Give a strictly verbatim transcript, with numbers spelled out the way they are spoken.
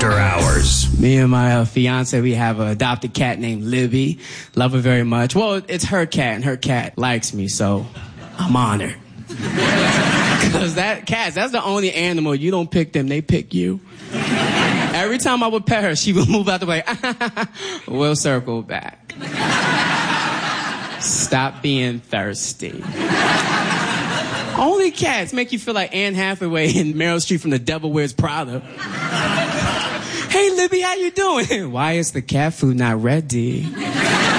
After Hours. Me and my uh, fiance, we have an adopted cat named Libby. Love her very much. Well, it's her cat, and her cat likes me, so I'm honored. Because that cats, that's the only animal. You don't pick them, they pick you. Every time I would pet her, she would move out the way. We'll circle back. Stop being thirsty. Only cats make you feel like Anne Hathaway and Meryl Streep from The Devil Wears Prada. Hey, Libby, how you doing? Why is the cat food not ready?